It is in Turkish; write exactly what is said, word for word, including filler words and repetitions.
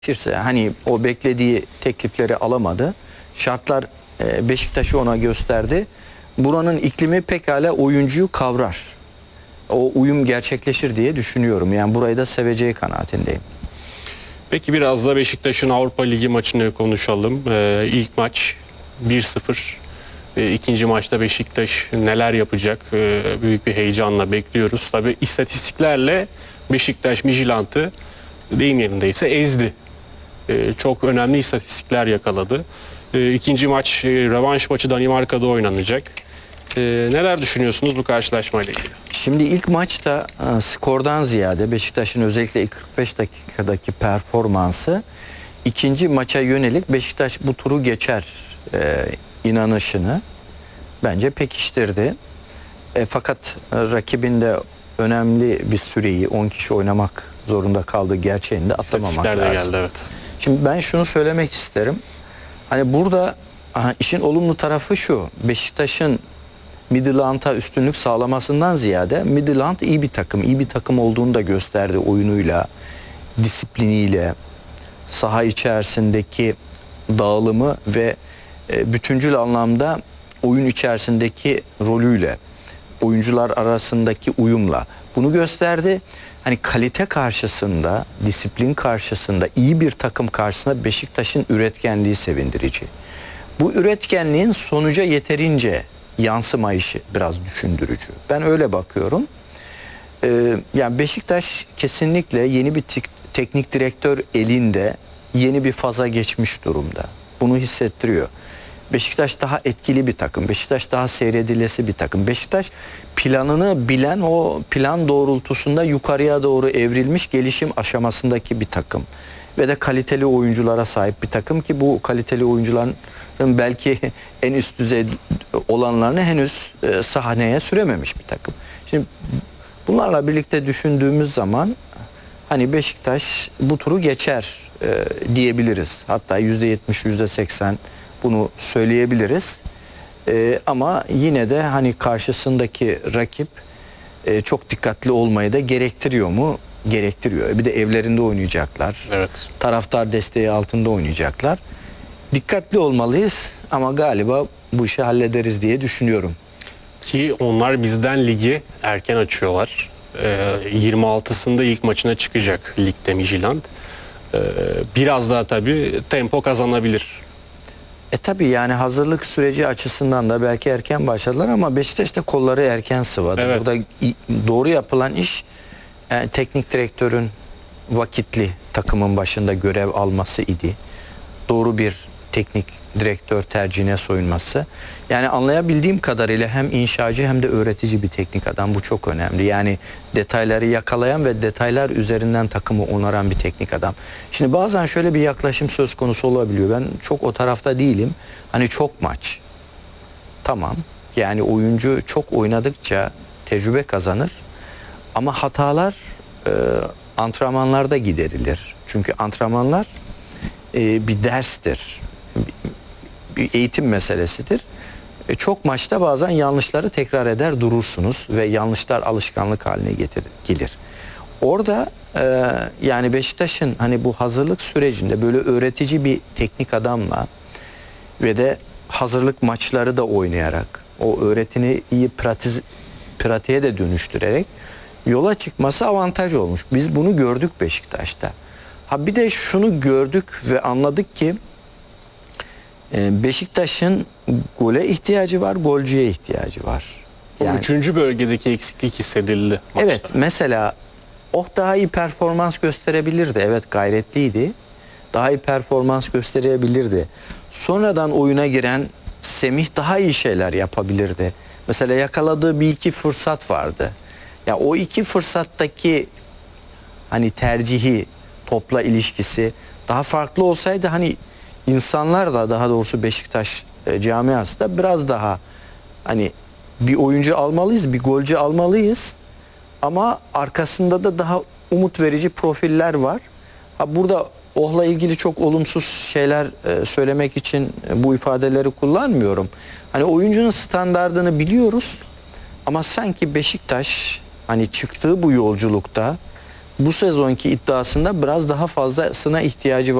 Şirse hani o beklediği teklifleri alamadı. Şartlar e, Beşiktaş'ı ona gösterdi. Buranın iklimi pekala oyuncuyu kavrar. O uyum gerçekleşir diye düşünüyorum. Yani burayı da seveceği kanaatindeyim. Peki biraz da Beşiktaş'ın Avrupa Ligi maçını konuşalım. Ee, ilk maç bir sıfır. Ee, ikinci maçta Beşiktaş neler yapacak? Ee, büyük bir heyecanla bekliyoruz. Tabii istatistiklerle Beşiktaş Midtjylland'ı deyim yerindeyse ezdi. Ee, çok önemli istatistikler yakaladı. Ee, ikinci maç, e, rövanş maçı Danimarka'da oynanacak. Ee, neler düşünüyorsunuz bu karşılaşmayla ilgili? Şimdi ilk maçta e, skordan ziyade Beşiktaş'ın özellikle ilk kırk beş dakikadaki performansı ikinci maça yönelik Beşiktaş bu turu geçer e, inanışını bence pekiştirdi. E, fakat e, rakibin de önemli bir süreyi on kişi oynamak zorunda kaldığı gerçeğini de atlamamak İstatistikler de lazım. geldi, evet. Şimdi ben şunu söylemek isterim. Hani burada aha, işin olumlu tarafı şu. Beşiktaş'ın Midtjylland'a üstünlük sağlamasından ziyade Midtjylland iyi bir takım. İyi bir takım olduğunu da gösterdi oyunuyla, disipliniyle, saha içerisindeki dağılımı ve e, bütüncül anlamda oyun içerisindeki rolüyle, oyuncular arasındaki uyumla bunu gösterdi. Hani kalite karşısında, disiplin karşısında, iyi bir takım karşısında Beşiktaş'ın üretkenliği sevindirici. Bu üretkenliğin sonuca yeterince yansımayışı biraz düşündürücü. Ben öyle bakıyorum. Ee, yani Beşiktaş kesinlikle yeni bir teknik direktör elinde yeni bir faza geçmiş durumda. Bunu hissettiriyor. Beşiktaş daha etkili bir takım. Beşiktaş daha seyredilesi bir takım. Beşiktaş planını bilen, o plan doğrultusunda yukarıya doğru evrilmiş gelişim aşamasındaki bir takım. Ve de kaliteli oyunculara sahip bir takım ki bu kaliteli oyuncuların belki en üst düzey olanlarını henüz e, sahneye sürememiş bir takım. Şimdi bunlarla birlikte düşündüğümüz zaman hani Beşiktaş bu turu geçer e, diyebiliriz. Hatta yüzde yetmiş, yüzde seksen bunu söyleyebiliriz. Ee, ama yine de hani karşısındaki rakip e, çok dikkatli olmayı da gerektiriyor mu? Gerektiriyor. Bir de evlerinde oynayacaklar. Evet. Taraftar desteği altında oynayacaklar. Dikkatli olmalıyız ama galiba bu işi hallederiz diye düşünüyorum. Ki onlar bizden ligi erken açıyorlar. Ee, yirmi altısında ilk maçına çıkacak ligde Midtjylland. Ee, biraz daha tabii tempo kazanabilir. E tabi yani hazırlık süreci açısından da belki erken başladılar ama Beşiktaş da kolları erken sıvadı. Evet. Burada doğru yapılan iş yani teknik direktörün vakitli takımın başında görev alması idi. Doğru bir teknik direktör tercihine soyunması. Yani anlayabildiğim kadarıyla hem inşacı hem de öğretici bir teknik adam. Bu çok önemli. Yani detayları yakalayan ve detaylar üzerinden takımı onaran bir teknik adam. Şimdi bazen şöyle bir yaklaşım söz konusu olabiliyor. Ben çok o tarafta değilim. Hani çok maç. Tamam. Yani oyuncu çok oynadıkça tecrübe kazanır. Ama hatalar e, antrenmanlarda giderilir. Çünkü antrenmanlar e, bir derstir. Bir eğitim meselesidir. E, çok maçta bazen yanlışları tekrar eder durursunuz ve yanlışlar alışkanlık haline getir, gelir. Orada e, yani Beşiktaş'ın hani bu hazırlık sürecinde böyle öğretici bir teknik adamla ve de hazırlık maçları da oynayarak o öğretini iyi pratiz, pratiğe de dönüştürerek yola çıkması avantaj olmuş. Biz bunu gördük Beşiktaş'ta. Ha bir de şunu gördük ve anladık ki Beşiktaş'ın gole ihtiyacı var, golcüye ihtiyacı var. Yani, üçüncü bölgedeki eksiklik hissedildi maçta. Evet, mesela Oh daha iyi performans gösterebilirdi. Evet, gayretliydi. Daha iyi performans gösterebilirdi. Sonradan oyuna giren Semih daha iyi şeyler yapabilirdi. Mesela yakaladığı bir iki fırsat vardı. Ya o iki fırsattaki hani tercihi, topla ilişkisi daha farklı olsaydı hani İnsanlar da daha doğrusu Beşiktaş e, camiası da biraz daha hani bir oyuncu almalıyız, bir golcü almalıyız ama arkasında da daha umut verici profiller var. Ha burada Oh'la ilgili çok olumsuz şeyler e, söylemek için e, bu ifadeleri kullanmıyorum. Hani oyuncunun standardını biliyoruz ama sanki Beşiktaş hani çıktığı bu yolculukta bu sezonki iddiasında biraz daha fazlasına ihtiyacı